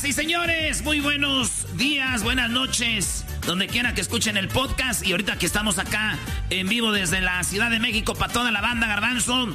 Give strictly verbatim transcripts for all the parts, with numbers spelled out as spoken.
Señoras y señores, muy buenos días, buenas noches, donde quiera que escuchen el podcast. Y ahorita que estamos acá en vivo desde la Ciudad de México para toda la banda, Garbanzo,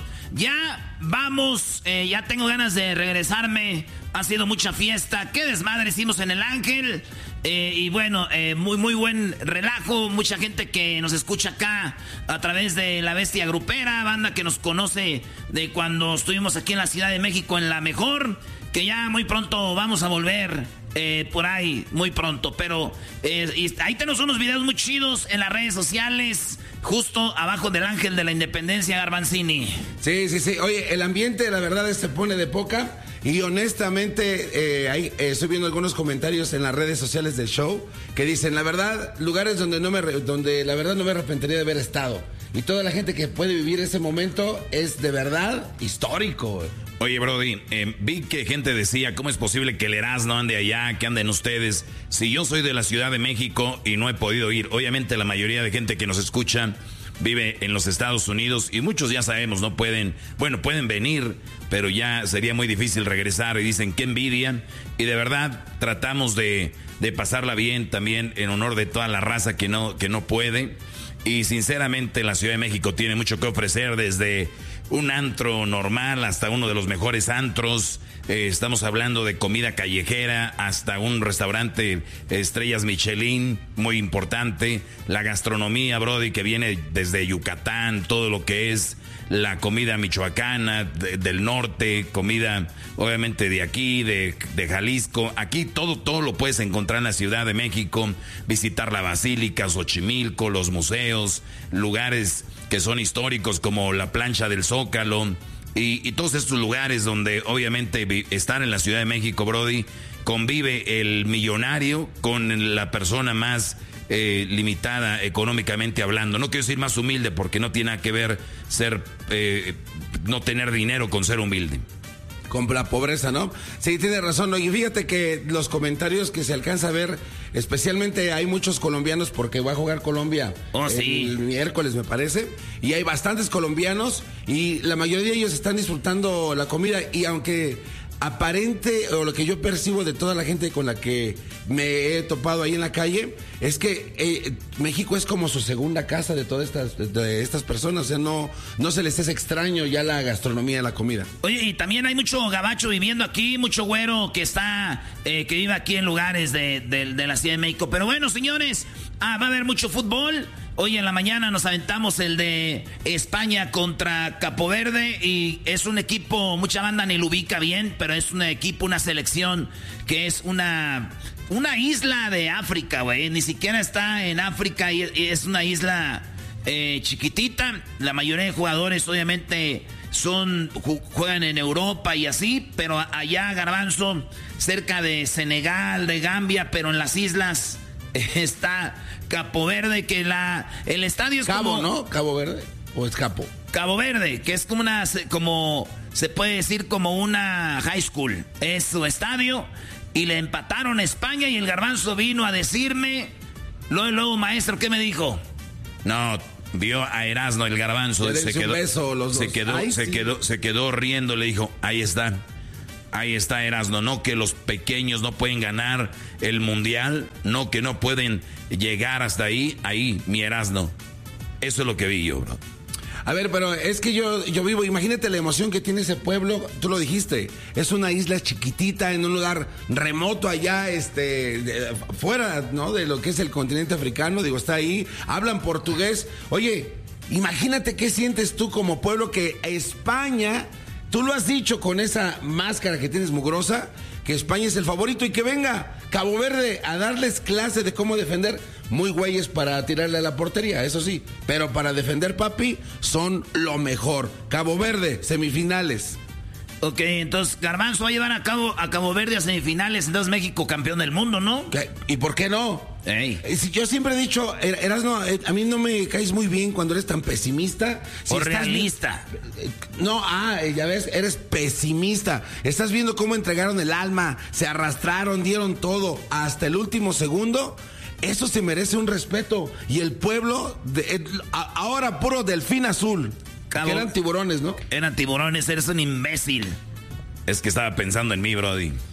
ya vamos, eh, ya tengo ganas de regresarme. Ha sido mucha fiesta, qué desmadre hicimos en el Ángel. Eh, y bueno, eh, muy muy buen relajo, mucha gente que nos escucha acá a través de La Bestia Grupera, banda que nos conoce de cuando estuvimos aquí en la Ciudad de México en La Mejor, que ya muy pronto vamos a volver eh, por ahí, muy pronto. Pero eh, y ahí tenemos unos videos muy chidos en las redes sociales, justo abajo del Ángel de la Independencia, Garbanzini. Sí, sí, sí. Oye, el ambiente, la verdad, se pone de poca. Y honestamente, eh, ahí, eh, estoy viendo algunos comentarios en las redes sociales del show que dicen, la verdad, lugares donde no me donde la verdad no me arrepentiría de haber estado. Y toda la gente que puede vivir ese momento es de verdad histórico. Oye, Brody, eh, vi que gente decía, ¿cómo es posible que el Erasmo ande allá, que anden ustedes? Si yo soy de la Ciudad de México y no he podido ir, obviamente la mayoría de gente que nos escucha vive en los Estados Unidos y muchos ya sabemos, no pueden, bueno, pueden venir, pero ya sería muy difícil regresar y dicen, qué envidia. Y de verdad tratamos de, de pasarla bien también en honor de toda la raza que no, que no puede. Y sinceramente la Ciudad de México tiene mucho que ofrecer, desde un antro normal hasta uno de los mejores antros. Eh, estamos hablando de comida callejera hasta un restaurante estrellas Michelin muy importante. La gastronomía, Brody, que viene desde Yucatán, todo lo que es la comida michoacana, de, del norte, comida obviamente de aquí, de, de Jalisco. Aquí todo, todo lo puedes encontrar en la Ciudad de México. Visitar la Basílica, Xochimilco, los museos, lugares que son históricos como la plancha del Zócalo. Y, y todos estos lugares donde obviamente estar en la Ciudad de México, Brody, convive el millonario con la persona más eh, limitada económicamente hablando. No quiero decir más humilde porque no tiene nada que ver ser, eh, no tener dinero con ser humilde. Con la pobreza, ¿no? Sí, tiene razón. Y fíjate que los comentarios que se alcanza a ver, especialmente hay muchos colombianos porque va a jugar Colombia oh, sí. el miércoles, me parece. Y hay bastantes colombianos y la mayoría de ellos están disfrutando la comida. Y aunque aparente, o lo que yo percibo de toda la gente con la que me he topado ahí en la calle, es que eh, México es como su segunda casa de todas estas, de estas personas. O sea, no, no se les es extraño ya la gastronomía, la comida. Oye, y también hay mucho gabacho viviendo aquí, mucho güero que está, eh, que vive aquí en lugares de, de, de la Ciudad de México. Pero bueno, señores, ah, va a haber mucho fútbol. Hoy en la mañana nos aventamos el de España contra Capo Verde y es un equipo, mucha banda ni lo ubica bien, pero es un equipo, una selección que es una, una isla de África, güey. Ni siquiera está en África y es una isla eh, chiquitita. La mayoría de jugadores obviamente son juegan en Europa y así, pero allá, Garbanzo, cerca de Senegal, de Gambia, pero en las islas está Capo Verde, que la el estadio es Cabo, como... ¿no? Cabo Verde, ¿o es Capo? Cabo Verde, que es como una, como se puede decir como una high school. Es su estadio y le empataron a España y el Garbanzo vino a decirme, luego, luego maestro, ¿qué me dijo? No, vio a Erasmo el Garbanzo, se quedó, beso, los se dos. quedó, Ay, se sí. quedó, se quedó riendo, le dijo, ahí está. Ahí está Erasmo, no que los pequeños no pueden ganar el mundial, no que no pueden llegar hasta ahí, ahí, mi Erasmo. Eso es lo que vi yo, bro. A ver, pero es que yo, yo vivo, imagínate la emoción que tiene ese pueblo, tú lo dijiste, es una isla chiquitita en un lugar remoto allá, este, de, fuera, ¿no? De lo que es el continente africano, digo, está ahí, hablan portugués. Oye, imagínate qué sientes tú como pueblo que España... Tú lo has dicho con esa máscara que tienes mugrosa, que España es el favorito y que venga Cabo Verde a darles clase de cómo defender. Muy güeyes para tirarle a la portería, eso sí, pero para defender, papi, son lo mejor. Cabo Verde, semifinales. Ok, entonces Garbanzo va a llevar a Cabo, a Cabo Verde a semifinales, entonces México campeón del mundo, ¿no? ¿Qué? ¿Y por qué no? Ey. Yo siempre he dicho, Erasmo, a mí no me caes muy bien cuando eres tan pesimista. Si o estás, realista. No, ah, ya ves, eres pesimista. Estás viendo cómo entregaron el alma, se arrastraron, dieron todo hasta el último segundo. Eso se merece un respeto. Y el pueblo, de, ahora puro delfín azul. Cabo, eran tiburones, ¿no? Eran tiburones, eres un imbécil. Es que estaba pensando en mí, Brody.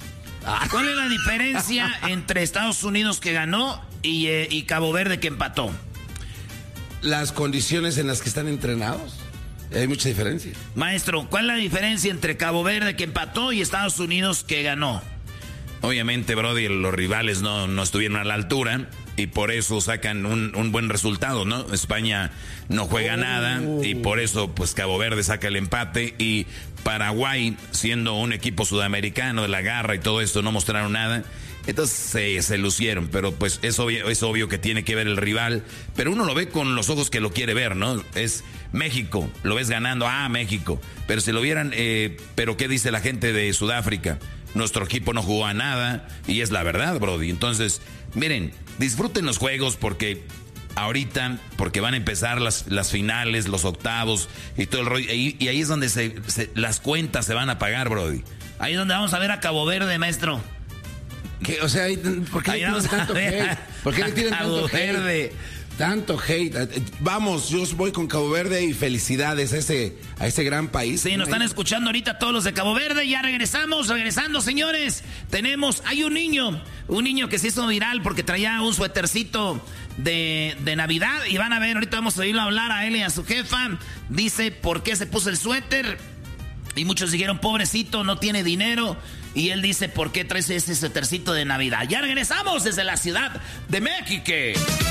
¿Cuál es la diferencia entre Estados Unidos que ganó y, eh, y Cabo Verde que empató? Las condiciones en las que están entrenados. Hay mucha diferencia. Maestro, ¿cuál es la diferencia entre Cabo Verde que empató y Estados Unidos que ganó? Obviamente, Brody, los rivales no, no estuvieron a la altura y por eso sacan un, un buen resultado, ¿no? España no juega oh. nada y por eso, pues, Cabo Verde saca el empate y Paraguay, siendo un equipo sudamericano de la garra y todo esto, no mostraron nada. Entonces se, se lucieron, pero pues es obvio, es obvio que tiene que ver el rival, pero uno lo ve con los ojos que lo quiere ver, ¿no? Es México, lo ves ganando, ah, México, pero si lo vieran, eh, pero ¿qué dice la gente de Sudáfrica? Nuestro equipo no jugó a nada y es la verdad, Brody. Entonces, miren, disfruten los juegos porque ahorita, porque van a empezar las, las finales, los octavos y todo el rollo, y, y ahí es donde se, se, las cuentas se van a pagar, Brody. Ahí es donde vamos a ver a Cabo Verde, maestro. ¿Qué? O sea, ¿por qué le tienen tanto hate? ¿Por qué le tienen tanto hate? Tanto hate. Vamos, yo voy con Cabo Verde y felicidades a ese, a ese gran país. Sí, nos están escuchando ahorita todos los de Cabo Verde. Ya regresamos, regresando, señores. Tenemos, hay un niño, un niño que se hizo viral porque traía un suétercito de, de Navidad. Y van a ver, ahorita vamos a oírlo hablar a él y a su jefa. Dice por qué se puso el suéter. Y muchos dijeron, pobrecito, no tiene dinero. Y él dice, ¿por qué traes ese suétercito de Navidad? Ya regresamos desde la Ciudad de México.